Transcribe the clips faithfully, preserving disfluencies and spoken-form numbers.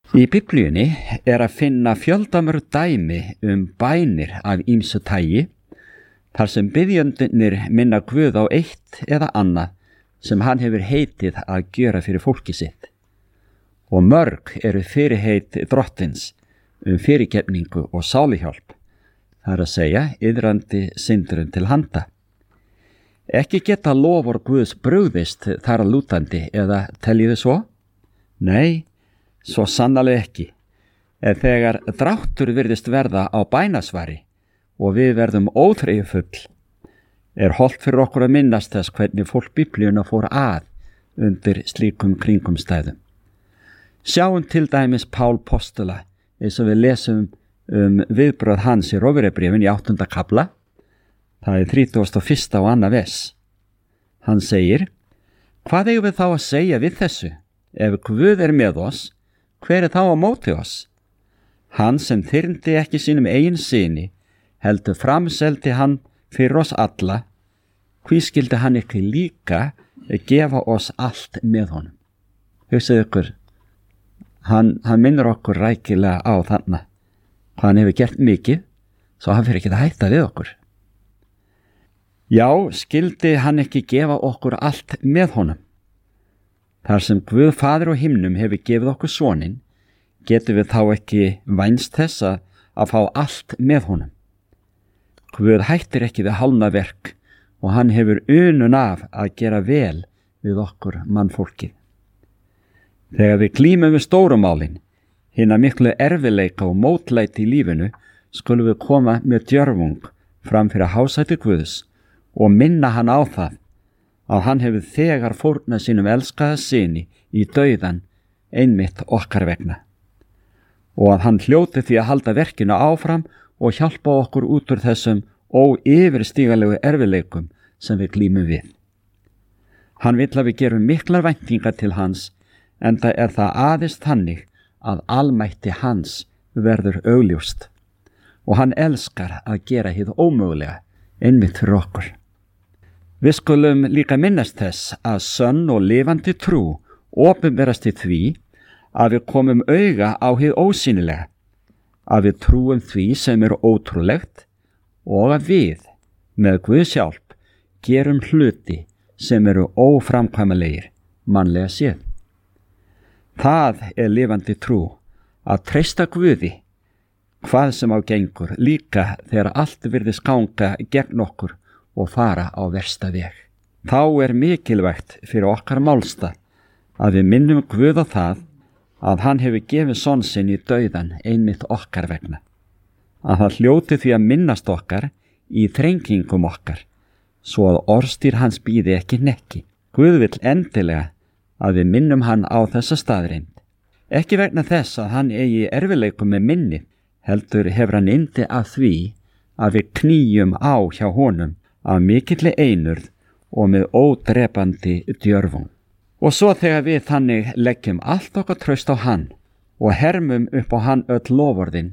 Í Biblíunni er að finna fjöldamörg dæmi um bænir af ýmsu tagi, þar sem biðjendurnir minna Guð á eitt eða annað sem hann hefur heitið að gjöra fyrir fólki sitt. Og mörg eru fyrirheit drottins um fyrirgefningu og sáluhjálp, það er að segja iðrandi syndurinn til handa. Ekki geta lofur Guðs brugðist þar að lútandi eða teljiðu svo? Nei, svo sannarlega ekki. En þegar dráttur virðist verða á bænasvari og við verðum óþreyjufull, er hollt fyrir okkur að minnast þess hvernig fólk Biblíuna fór að undir slíkum kringumstæðum. Sjáum til dæmis Pál postula, eins og við lesum um viðbröð hans í Rómverjabréfinu í áttunda kafla. Það er þrítugasta og fyrsta og annað vers. Hann segir: Hvað eigum við þá að segja við þessu? Ef Guð er með oss, hver er þá á móti oss? Hann sem þyrmdi ekki sínum eigin syni, heldur framseldi hann fyrir oss alla, hví skildi hann ekki líka gefa oss allt með honum? Hugsið ykkur, hann, hann minnur okkur rækilega á þarna. Hann hefur gert mikið, svo hann fyrir ekki að hætta við okkur. Já, skildi hann ekki gefa okkur allt með honum? Þar sem Guð Faðir á himnum hefur gefið okkur soninn, getum við þá ekki vænst þess að fá allt með honum. Guð hættir ekki við hálfnaverk og hann hefur unun af að gera vel við okkur mannfólkið. Þegar við glímum við stórumálin, hina miklu erfileika og mótlæti í lífinu, skulum við koma með djörfung fram fyrir hásæti Guðs og minna hann á það að hann hefur þegar fórnað sínum elskaða syni í dauðan einmitt okkar vegna, og að hann hljóti því að halda verkinu áfram og hjálpa okkur út úr þessum óyfirstígalegu erfileikum sem við glímum við. Hann vill að við gerum miklar væntingar til hans, enda er það aðeins þannig að almætti hans verður augljóst, og hann elskar að gera hið ómögulega einmitt fyrir okkur. Við skulum líka minnast þess að sönn og lifandi trú opinberast í því að við komum auga á hið ósýnilega, að við trúum því sem er ótrúlegt og að við, með Guðs hjálp, gerum hluti sem eru óframkvæmanlegir, mannlega séð. Það er lifandi trú, að treysta Guði, hvað sem á gengur, líka þegar allt virðist ganga gegn okkur og fara á versta veg. Þá er mikilvægt fyrir okkar málstað að við minnum Guð á það að hann hefur gefið son sinn í dauðan einmitt okkar vegna, að það hljóti því að minnast okkar í þrengingum okkar, svo að orðstýr hans bíði ekki hnekki. Guð vill endilega að við minnum hann á þessa staðreind, ekki vegna þess að hann eigi erfileikum með minni, heldur hefur hann yndi af því að við knýjum á hjá honum af mikilli einurð og með ódrepandi djörfung. Og svo þegar við þannig leggjum allt okkar traust á hann og hermum upp á hann öll loforðin,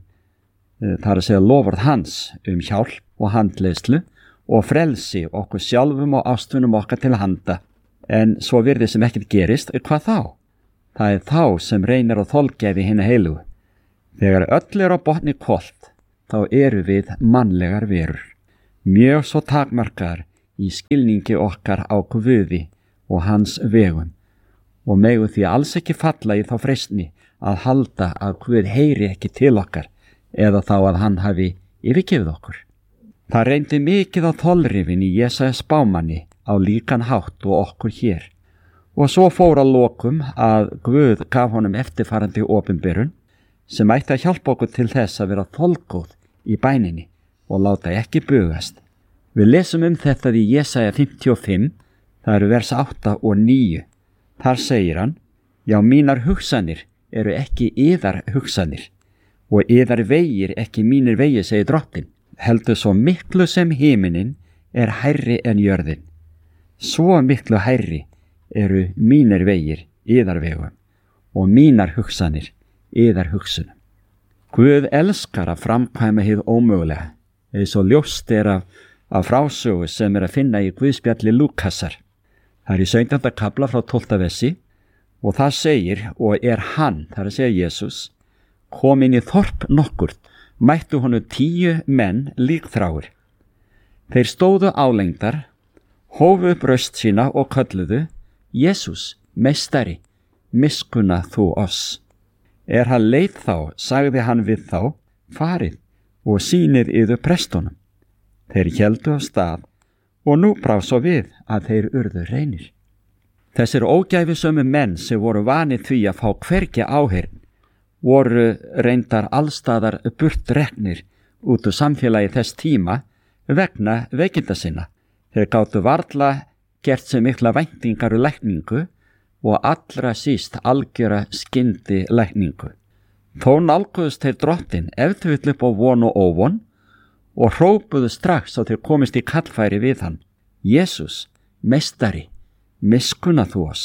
þar að segja loforð hans um hjálp og handleiðslu og frelsi okkur sjálfum og ástfunum okkar til handa, en svo virði sem ekkert gerist, hvað þá? Það er þá sem reynir á þolgæði hinna heilugu. Þegar öll er á botni kolt, þá eru við mannlegar verur, mjög svo takmarkaðar í skilningi okkar á Guði og hans vegum, og megu því alls ekki falla í þá freistni að halda að Guð heyri ekki til okkar eða þá að hann hafi yfirgefið okkur. Það reyndi mikið á þolrifin í Jesaja spámanni á líkan hátt og okkur hér, og svo fór að lokum að Guð gaf honum eftirfarandi opinberun sem ætti að hjálpa okkur til þess að vera þolgóð í bæninni og láta ekki bugast. Við lesum um þetta í Jesaja fimmtíu og fimm, það eru vers átta og níu. Þar segir hann: Já, mínar hugsanir eru ekki yðar hugsanir, og yðar vegir ekki mínir vegir, segir Drottinn. Heldur svo miklu sem himinin er hærri en jörðin, svo miklu hærri eru mínir vegir yðar vegum, og mínar hugsanir yðar hugsunum. Guð elskar að framkvæma hið ómögulega, eins og ljóst er af, af frásögu sem er að finna í Guðspjalli Lúkasar. Það er í sautjánda kafla frá tólfta versi, Og það segir, og er hann, það er að segja Jesús, kom inn í þorp nokkurt, mættu honum tíu menn líkþráir. Þeir stóðu álengdar, hófu upp röst sína og kölluðu, Jesús, meistari, miskunna þú oss. Er hann leið þá, sagði hann við þá, farið og sýnið yður prestunum. Þeir héldu af stað og nú brá svo við að þeir urðu reynir. Þessir ógæfisömu menn sem voru vanir því að fá hvergi áheyrn voru reyndar allstaðar burt reknir út úr samfélagi þess tíma vegna veikinda sinna. Þeir gátu varla gert sem mikla væntingar úr lækningu og allra síst algjöra skyndi lækningu. Þó nálguðust þeir drottinn ef þau vill upp á von og óvon og hrópuðu strax að þeir komist í kallfæri við hann. Jesús, meistari, miskunna þú oss.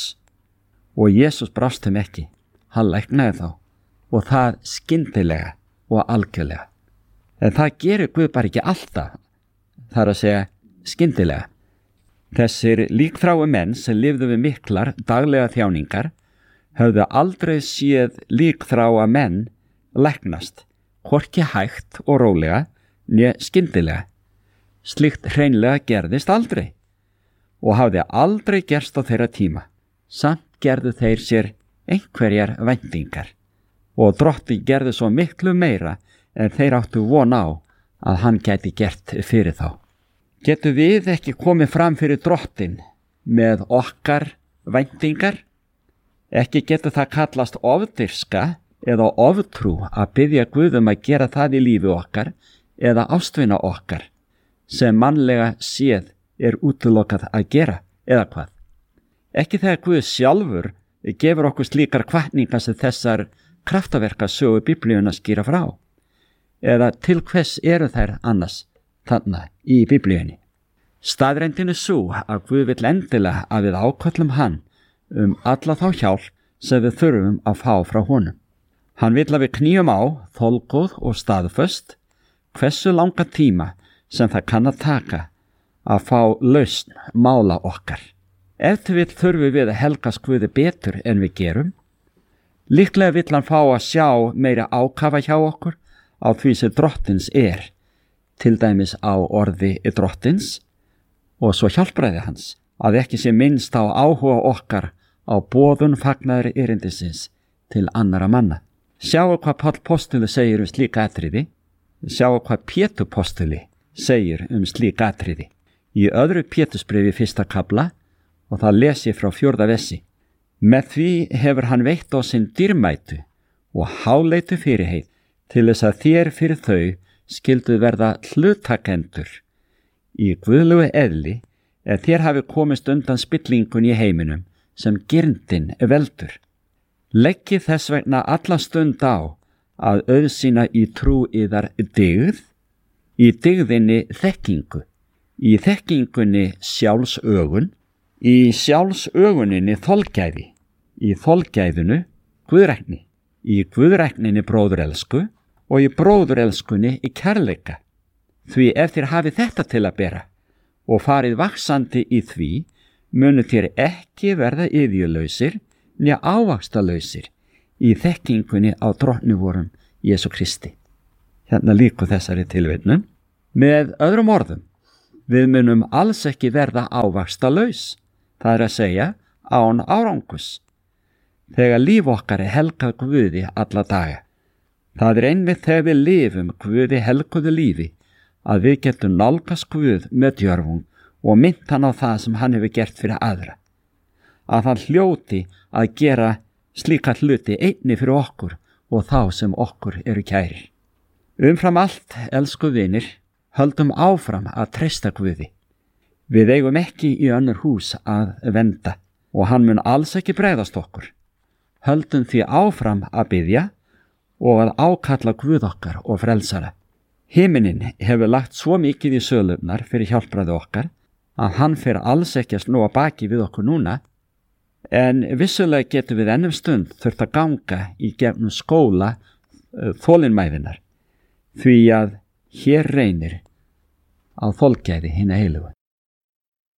Og Jesús brást þeim ekki. Hann læknaði þá og það skyndilega og algjörlega. En það gerir Guð bara ekki alltaf, það er að segja skyndilega. Þessir líkþráu menn sem lifðu við miklar daglega þjáningar höfðu aldrei séð líkþráa menn læknast, hvorki hægt og rólega né skyndilega. Slíkt hreinlega gerðist aldrei og hafði aldrei gerst á þeirra tíma. Samt gerðu þeir sér einhverjar væntingar og Drottinn gerði svo miklu meira en þeir áttu von á að hann gæti gert fyrir þá. Getum við ekki komið fram fyrir Drottinn með okkar væntingar? Ekki getur það kallast ofdirska eða oftrú að biðja Guð um að gera það í lífi okkar eða ástvina okkar sem mannlega séð er útilokað að gera, eða hvað? Ekki þegar Guð sjálfur gefur okkur slíkar hvatningar sem þessar kraftaverka sögu Biblíuna skýra frá. Eða til hvers eru þær annars þarna í Biblíunni? Staðreyndin er sú að Guð vill endilega að við áköllum hann um alla þá hjálp sem við þurfum að fá frá honum. Hann vill að við knýjum á, þolgóð og staðföst, hversu langa tíma sem það kann að taka að fá lausn mála okkar. Ef til vill þurfum við að helgast Guði betur en við gerum. Líklega vill hann fá að sjá meira ákafa hjá okkur á því sem Drottins er, til dæmis á orði Drottins og svo hjálpræði hans, að ekki sé minnst á áhuga okkar á boðun fagnaðri erindisins til annara manna. Sjáu hvað Páll postuli segir um slík atriði, sjáu hvað Pétur postuli segir um slík atriði. Í öðru Pétursbréfi fyrsta kafla, og það les ég frá fjórða versi. Með því hefur hann veitt á sinn dýrmætu og háleitu fyrirheit til þess að þér fyrir þau skyldu verða hlutakendur í guðlegu eðli ef þér hafi komist undan spillingun í heiminum sem girndin veldur. Leggið þess vegna alla stund á að auðsýna í trú yðar dygð, í dygðinni þekkingu, í þekkingunni sjálfsögun, í sjálfsöguninni þolgæði, í þolgæðinu guðrækni, í guðrækninni bróðurelsku og í bróðurelskunni í kærleika. Því ef þér hafið þetta til að bera og farið vaxandi í því, munu þér ekki verða iðjulausir né ávaxtalausir í þekkingunni á drottni vorum Jesú Kristi. Hérna líku þessari tilvitnun. Með öðrum orðum, við munum alls ekki verða ávaxtalaus, það er að segja án árangus, þegar líf okkar er helgað Guði alla daga. Það er einmitt þegar við lifum Guði helguðu lífi að við getum nálgast Guð með djörfung og minnt hann á það sem hann hefur gert fyrir aðra. Að hann hljóti að gera slíka hluti einni fyrir okkur og þá sem okkur eru kærir. Umfram allt, elsku vinir, höldum áfram að treysta Guði. Við eigum ekki í önnur hús að venda og hann mun alls ekki bregðast okkur. Höldum því áfram að biðja og að ákalla Guð okkar og frelsara. Himinin hefur lagt svo mikið í sölurnar fyrir hjálpraði okkar að hann fer alls ekki að snúa baki við okkur núna, en vissulega getum við ennum stund þurft að ganga í gegnum skóla uh, þolinmæðinar, því að hér reynir á þolgæði hinna heilugu.